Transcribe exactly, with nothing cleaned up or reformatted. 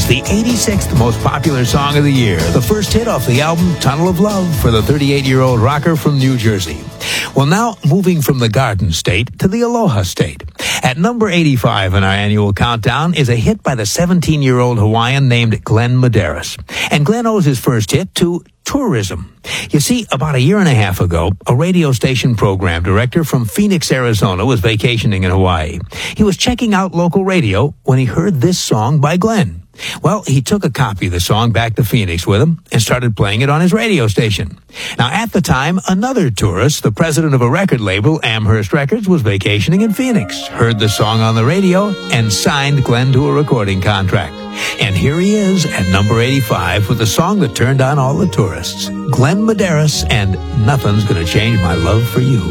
the eighty-sixth most popular song of the year, the first hit off the album Tunnel of Love for the thirty-eight-year-old rocker from New Jersey. Well, now moving from the Garden State to the Aloha State. At number eighty-five in our annual countdown is a hit by the seventeen-year-old Hawaiian named Glenn Medeiros. And Glenn owes his first hit to tourism. You see, about a year and a half ago, a radio station program director from Phoenix, Arizona was vacationing in Hawaii. He was checking out local radio when he heard this song by Glenn. Well, he took a copy of the song back to Phoenix with him and started playing it on his radio station. Now, at the time, another tourist, the president of a record label, Amherst Records, was vacationing in Phoenix, heard the song on the radio, and signed Glenn to a recording contract. And here he is at number eighty-five with the song that turned on all the tourists, Glenn Medeiros and Nothing's Gonna Change My Love for You.